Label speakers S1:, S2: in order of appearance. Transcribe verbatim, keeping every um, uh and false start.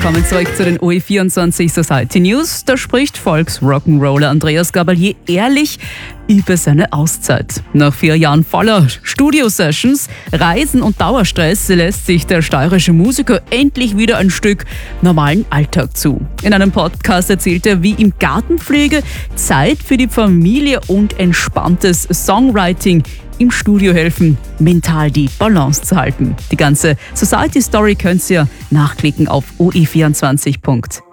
S1: Willkommen zurück zu den O E vierundzwanzig Society News. Da spricht Volks-Rock'n'Roller Andreas Gabalier ehrlich über seine Auszeit. Nach vier Jahren voller Studio-Sessions, Reisen und Dauerstress lässt sich der steirische Musiker endlich wieder ein Stück normalen Alltag zu. In einem Podcast erzählt er, wie ihm Gartenpflege, Zeit für die Familie und entspanntes Songwriting im Studio helfen, mental die Balance zu halten. Die ganze Society Story könnt ihr nachklicken auf o e vierundzwanzig punkt